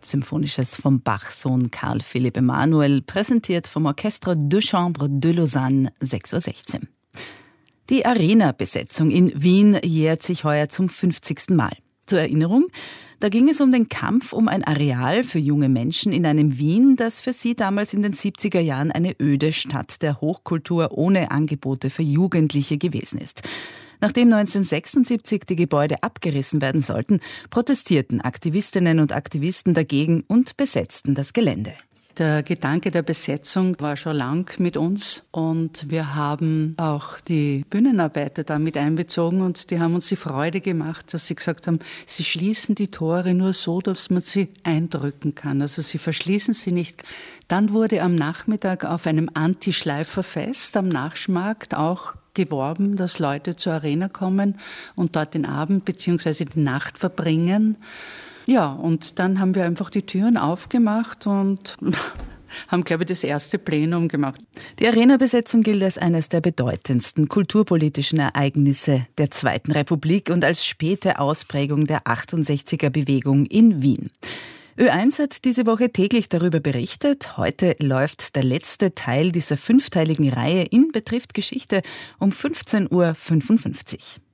Symphonisches vom Bach-Sohn Karl Philipp Emanuel, präsentiert vom Orchestre de Chambre de Lausanne, 6.16 Uhr. Die Arena-Besetzung in Wien jährt sich heuer zum 50. Mal. Zur Erinnerung, da ging es um den Kampf um ein Areal für junge Menschen in einem Wien, das für sie damals in den 70er Jahren eine öde Stadt der Hochkultur ohne Angebote für Jugendliche gewesen ist. Nachdem 1976 die Gebäude abgerissen werden sollten, protestierten Aktivistinnen und Aktivisten dagegen und besetzten das Gelände. Der Gedanke der Besetzung war schon lang mit uns und wir haben auch die Bühnenarbeiter da mit einbezogen und die haben uns die Freude gemacht, dass sie gesagt haben, sie schließen die Tore nur so, dass man sie eindrücken kann. Also sie verschließen sie nicht. Dann wurde am Nachmittag auf einem Anti-Schleifer-Fest am Nachschmarkt auch geworben, dass Leute zur Arena kommen und dort den Abend bzw. die Nacht verbringen. Ja, und dann haben wir einfach die Türen aufgemacht und haben, glaube ich, das erste Plenum gemacht. Die Arena-Besetzung gilt als eines der bedeutendsten kulturpolitischen Ereignisse der Zweiten Republik und als späte Ausprägung der 68er-Bewegung in Wien. Ö1 hat diese Woche täglich darüber berichtet. Heute läuft der letzte Teil dieser 5-teiligen Reihe in Betrifft Geschichte um 15.55 Uhr.